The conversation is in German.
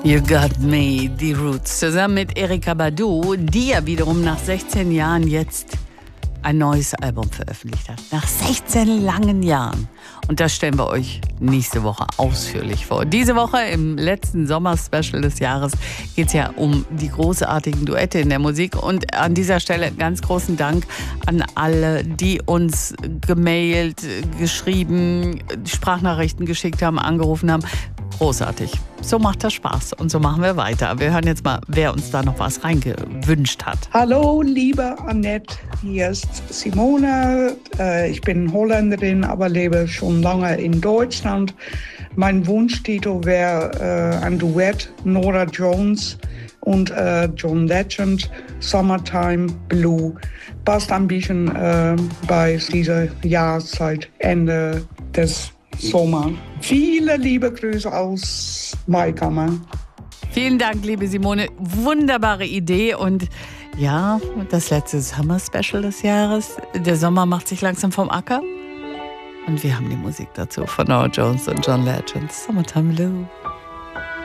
You Got Me, die Roots, zusammen mit Erykah Badu, die ja wiederum nach 16 Jahren jetzt ein neues Album veröffentlicht hat. Nach 16 langen Jahren. Und das stellen wir euch nächste Woche ausführlich vor. Diese Woche im letzten Sommer-Special des Jahres geht es ja um die großartigen Duette in der Musik. Und an dieser Stelle ganz großen Dank an alle, die uns gemailt, geschrieben, Sprachnachrichten geschickt haben, angerufen haben. Großartig. So macht das Spaß und so machen wir weiter. Wir hören jetzt mal, wer uns da noch was reingewünscht hat. Hallo, liebe Annette, hier ist Simone. Ich bin Holländerin, aber lebe schon lange in Deutschland. Mein Wunschtitel wäre ein Duett, Norah Jones und John Legend, Summertime Blue. Passt ein bisschen bei dieser Jahreszeit, Ende des Sommer. Viele liebe Grüße aus Maikammer. Vielen Dank, liebe Simone. Wunderbare Idee und ja, das letzte Summer-Special des Jahres. Der Sommer macht sich langsam vom Acker und wir haben die Musik dazu von Norah Jones und John Legend. Summertime Blue.